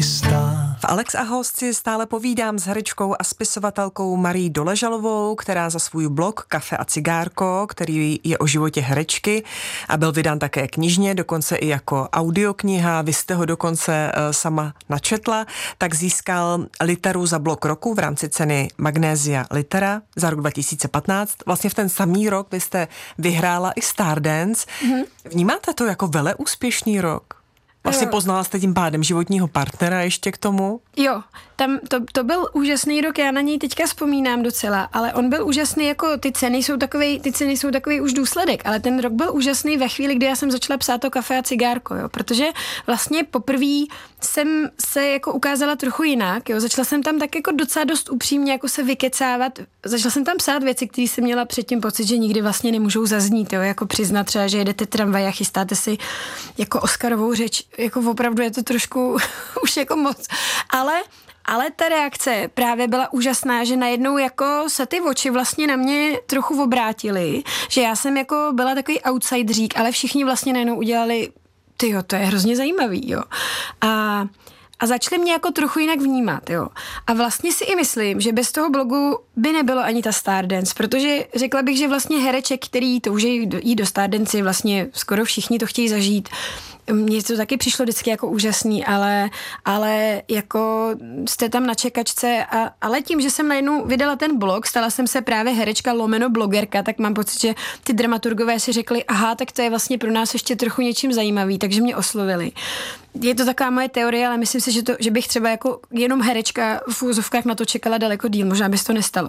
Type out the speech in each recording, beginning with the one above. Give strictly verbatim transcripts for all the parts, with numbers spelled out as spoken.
chystá. V Alex a host si stále povídám s herečkou a spisovatelkou Marií Doležalovou, která za svůj blog Kafe a cigárko, který je o životě herečky a byl vydán také knižně, dokonce i jako audiokniha, vy jste ho dokonce sama načetla, tak získal literu za blog roku v rámci ceny Magnézia Litera za rok dva tisíce patnáct. Vlastně v ten samý rok vy jste vyhrála i Stardance. Mm-hmm. Vnímáte to jako veleúspěšný rok? Vlastně poznala jste tím pádem životního partnera ještě k tomu? Jo, tam to, to byl úžasný rok, já na něj teďka vzpomínám docela, ale on byl úžasný, jako ty ceny jsou takovej, ty ceny jsou takový už důsledek, ale ten rok byl úžasný ve chvíli, kdy já jsem začala psát to Kafe a cigárko, jo, protože vlastně poprvé jsem se jako ukázala trochu jinak, jo, začala jsem tam tak jako docela dost upřímně jako se vykecávat, začala jsem tam psát věci, které jsem měla předtím pocit, že nikdy vlastně nemůžou zaznít, jo, jako přiznat třeba, že jedete tramvaj a chystáte si jako Oscarovou řeč, jako opravdu je to trošku už jako moc, ale Ale ta reakce právě byla úžasná, že najednou jako se ty oči vlastně na mě trochu obrátily, že já jsem jako byla takový outsideřík, ale všichni vlastně najednou udělali, tyjo, to je hrozně zajímavý, jo. A A začali mě jako trochu jinak vnímat, jo. A vlastně si i myslím, že bez toho blogu by nebylo ani ta Stardance, protože řekla bych, že vlastně hereček, který touží jít do Stardance, vlastně skoro všichni to chtějí zažít. Mně to taky přišlo vždycky jako úžasný, ale, ale jako jste tam na čekačce, a, ale tím, že jsem najednou vydala ten blog, stala jsem se právě herečka lomeno blogerka, tak mám pocit, že ty dramaturgové si řekli, aha, tak to je vlastně pro nás ještě trochu něčím zajímavý, takže mě oslovili. Je to taková moje teorie, ale myslím si, že, to, že bych třeba jako jenom herečka v úzovkách na to čekala daleko díl, možná by se to nestalo.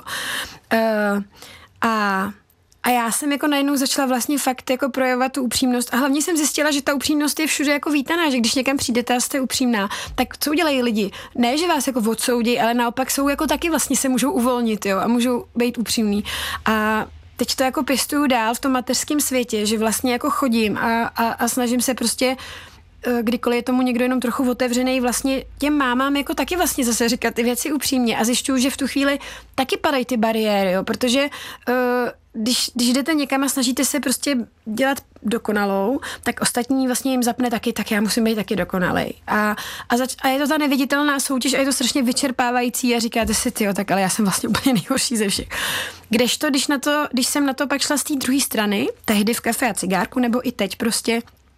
Uh, a A já jsem jako najednou začala vlastně fakt jako projevovat tu upřímnost a hlavně jsem zjistila, že ta upřímnost je všude jako vítaná, že když někam přijdete a jste upřímná, tak co udělají lidi? Ne, že vás jako odsoudí, ale naopak jsou jako taky vlastně se můžou uvolnit, jo, a můžou být upřímní. A teď to jako pěstuju dál v tom mateřském světě, že vlastně jako chodím a, a, a snažím se prostě kdykoliv je tomu někdo jenom trochu otevřený, vlastně těm mámám jako taky vlastně zase říkat ty věci upřímně a zjišťuju, že v tu chvíli taky padají ty bariéry, jo, protože uh, když, když jdete někam a snažíte se prostě dělat dokonalou, tak ostatní vlastně jim zapne taky, tak já musím být taky dokonalej. A, a, zač- a je to ta neviditelná soutěž a je to strašně vyčerpávající a říkáte si, tyjo, tak ale já jsem vlastně úplně nejhorší ze všech. Kdežto, když, na to, když jsem na to pak šla z té druhé strany, tehdy v Kafe a cigárku, nebo i teď prostě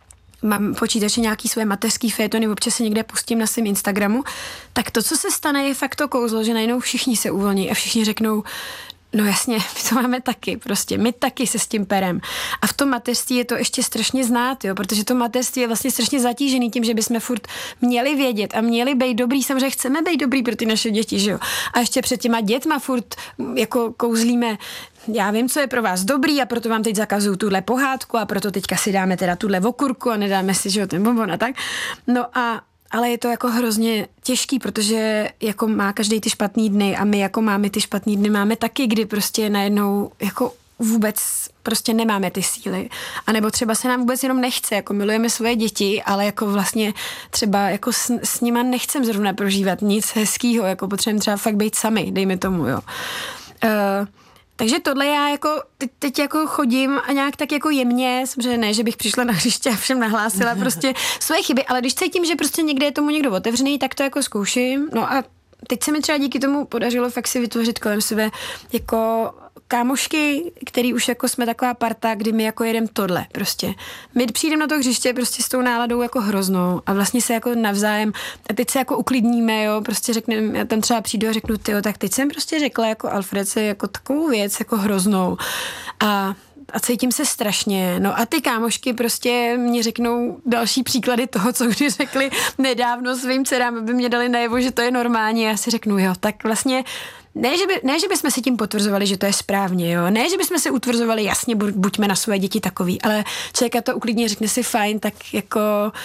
mám počítače nějaký své mateřský fétony, občas se někde pustím na svém Instagramu, tak to, co se stane, je fakt to kouzlo, že najednou všichni se uvolní a všichni řeknou, no jasně, my to máme taky, prostě, my taky se s tím perem. A v tom mateřství je to ještě strašně znát, jo, protože to mateřství je vlastně strašně zatížený tím, že bychom furt měli vědět a měli být dobrý, samozřejmě chceme být dobrý pro ty naše děti, že jo. A ještě před těma dětma furt jako kouzlíme, já vím, co je pro vás dobrý a proto vám teď zakazuju tuhle pohádku a proto teďka si dáme teda tuhle okurku a nedáme si, že jo, ten bonbon a tak. No a ale je to jako hrozně těžký, protože jako má každý ty špatný dny a my jako máme ty špatný dny máme taky, kdy prostě najednou jako vůbec prostě nemáme ty síly. A nebo třeba se nám vůbec jenom nechce, jako milujeme svoje děti, ale jako vlastně třeba jako s, s nima nechcem zrovna prožívat nic hezkýho, jako potřebujeme třeba fakt být sami, dejme tomu, jo. Uh, Takže tohle já jako teď, teď jako chodím a nějak tak jako jemně, samozřejmě ne, že bych přišla na hřiště a všem nahlásila prostě své chyby, ale když cítím, že prostě někde je tomu někdo otevřený, tak to jako zkouším. No a teď se mi třeba díky tomu podařilo fakt si vytvořit kolem sebe jako kámošky, který už jako jsme taková parta, kdy my jako jedem tohle prostě. My přijdeme na to hřiště prostě s tou náladou jako hroznou a vlastně se jako navzájem a teď se jako uklidníme, jo, prostě řekneme, já tam třeba přijdu a řeknu, tyjo, tak teď jsem prostě řekla jako Alfredce jako takovou věc jako hroznou a a cítím se strašně. No a ty kámošky prostě mě řeknou další příklady toho, co kdy řekli nedávno svým dcerám, aby mě dali najevo, že to je normální. Já si řeknu, jo, tak vlastně ne, že by, ne, že bychom si tím potvrzovali, že to je správně, jo. Ne, že bychom se utvrzovali, jasně, buďme na své děti takový, ale člověka to uklidně řekne si fajn, tak jako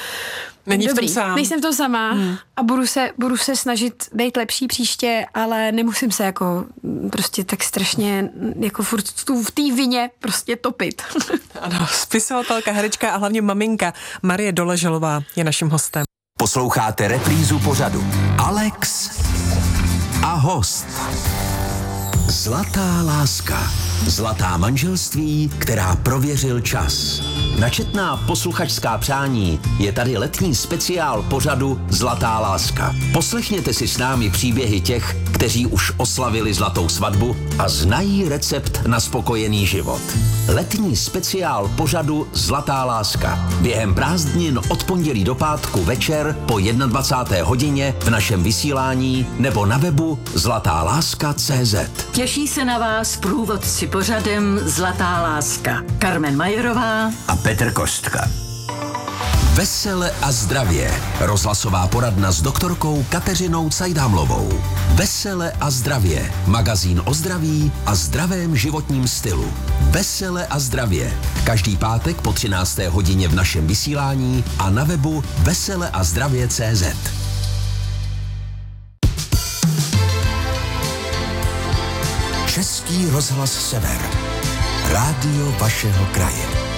Není dobrý, v tom sám. Nejsem to sama hmm. a budu se, budu se snažit být lepší příště, ale nemusím se jako prostě tak strašně jako furt v té vině prostě topit. Ano, spisovatelka, herečka a hlavně maminka Marie Doležalová je naším hostem. Posloucháte reprízu pořadu Alex a host. Zlatá láska. Zlatá manželství, která prověřil čas. Na četná posluchačská přání je tady letní speciál pořadu Zlatá láska. Poslechněte si s námi příběhy těch, kteří už oslavili zlatou svatbu a znají recept na spokojený život. Letní speciál pořadu Zlatá láska. Během prázdnin od pondělí do pátku večer po dvacáté jedné hodině v našem vysílání nebo na webu zlatá láska tečka cé zet. Těší se na vás průvodci pořadem Zlatá láska. Karmen Majerová a Petr Kostka. Vesele a zdravě. Rozhlasová poradna s doktorkou Kateřinou Cajdámlovou. Vesele a zdravě. Magazín o zdraví a zdravém životním stylu. Vesele a zdravě. Každý pátek po třinácté hodině v našem vysílání a na webu vesele a zdravě tečka cé zet. Český rozhlas Sever. Rádio vašeho kraje.